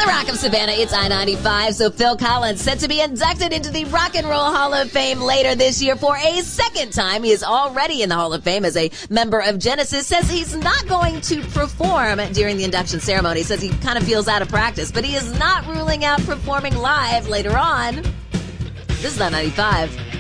The Rock of Savannah, it's I-95. So Phil Collins set to be inducted into the Rock and Roll Hall of Fame later this year for a second time. He is already in the Hall of Fame as a member of Genesis. Says he's not going to perform during the induction ceremony. Says he kind of feels out of practice, but he is not ruling out performing live later on. This is I-95.